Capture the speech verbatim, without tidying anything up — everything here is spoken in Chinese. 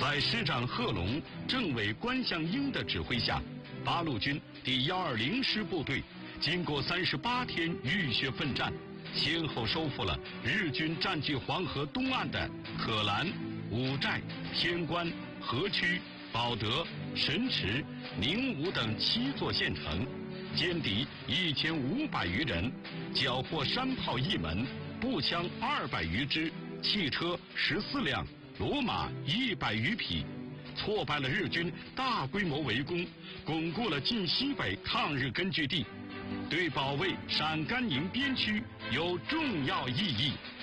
在师长贺龙、政委关向英的指挥下，八路军第一二零师部队经过三十八天浴血奋战，先后收复了日军占据黄河东岸的可兰、五寨、天关、河曲、保德、神池、宁武等七座县城，歼敌一千五百余人，缴获山炮一门、步枪二百余支、汽车十四辆、骡马一百余匹，挫败了日军大规模围攻，巩固了晋西北抗日根据地，对保卫陕甘宁边区有重要意义。